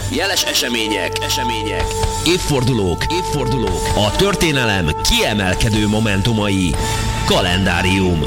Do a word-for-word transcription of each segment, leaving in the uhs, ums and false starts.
Jeles események, események, évfordulók, évfordulók, a történelem kiemelkedő momentumai. Kalendárium.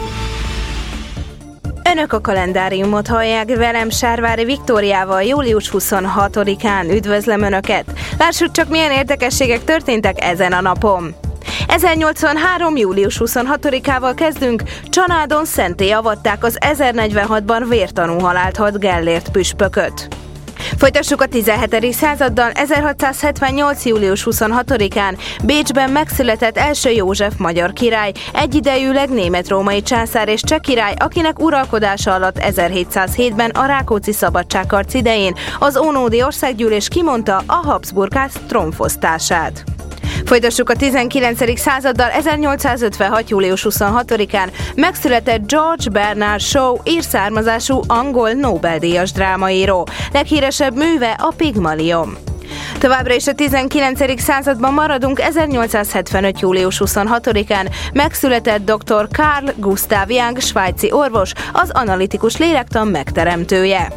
Önök a kalendáriumot hallják, velem Sárvári Viktóriával július huszonhatodikán. Üdvözlöm Önöket! Lássuk csak, milyen érdekességek történtek ezen a napon. ezernyolcvanhárom. július huszonhatodikával kezdünk. Csanádon szentté avatták az ezernegyvenhatban vértanú halált halt Gellért püspököt. Folytassuk a tizenhetedik századdal. ezerhatszázhetvennyolc. július huszonhatodikán Bécsben megszületett első József magyar király, egyidejűleg német-római császár és cseh király, akinek uralkodása alatt ezerhétszázhétben a Rákóczi szabadságharc idején az ónódi országgyűlés kimondta a Habsburg-ház trónfosztását. Folytassuk a tizenkilencedik századdal. ezernyolcszázötvenhat. július huszonhatodikán megszületett George Bernard Shaw, ír származású angol Nobel-díjas drámaíró. Leghíresebb műve a Pigmalion. Továbbra is a tizenkilencedik században maradunk. ezernyolcszázhetvenöt. július huszonhatodikán megszületett dr. Carl Gustav Jung, svájci orvos, az analitikus lélektan megteremtője.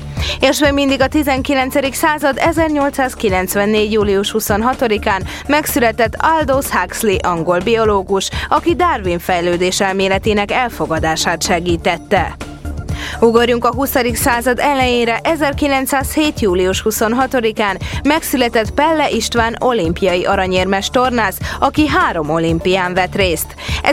És még mindig a tizenkilencedik század. ezernyolcszázkilencvennégy. július huszonhatodikán megszületett Aldous Huxley, angol biológus, aki Darwin fejlődéselméletének elfogadását segítette. Ugorjunk a huszadik század elejére. ezerkilencszázhét. július huszonhatodikán megszületett Pelle István, olimpiai aranyérmes tornász, aki három olimpián vett részt.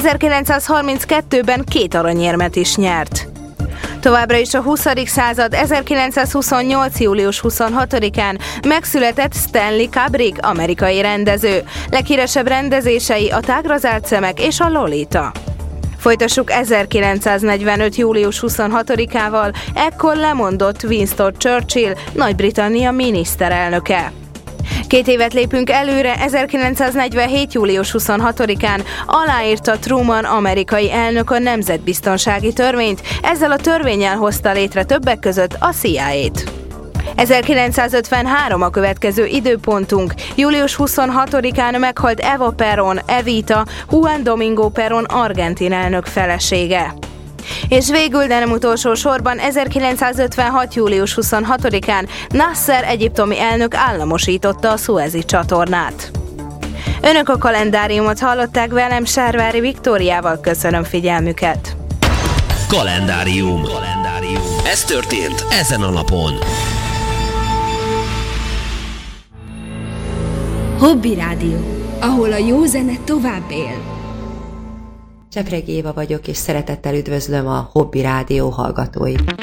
ezerkilencszázharminckettőben két aranyérmet is nyert. Továbbra is a huszadik század. ezerkilencszázhuszonnyolc. július huszonhatodikán megszületett Stanley Kubrick, amerikai rendező. Leghíresebb rendezései a Tágra zárt szemek és a Lolita. Folytassuk ezerkilencszáznegyvenöt. július huszonhatodikával. Ekkor lemondott Winston Churchill, Nagy-Britannia miniszterelnöke. Két évet lépünk előre. ezerkilencszáznegyvenhét. július huszonhatodikán aláírta Truman amerikai elnök a nemzetbiztonsági törvényt, ezzel a törvénnyel hozta létre többek között a C I A-t. ezerkilencszázötvenhárom a következő időpontunk. július huszonhatodikán meghalt Eva Perón, Evita, Juan Domingo Perón argentin elnök felesége. És végül, de nem utolsó sorban, ezerkilencszázötvenhat. július huszonhatodikán Nasser egyiptomi elnök államosította a Szuezi csatornát. Önök a kalendáriumot hallották, velem Sárvári Viktóriával. Köszönöm figyelmüket! Kalendárium. Kalendárium. Ez történt ezen a napon. Hobby Rádió, ahol a jó zene tovább él. Csepregi Éva vagyok, és szeretettel üdvözlöm a Hobby Rádió hallgatóit.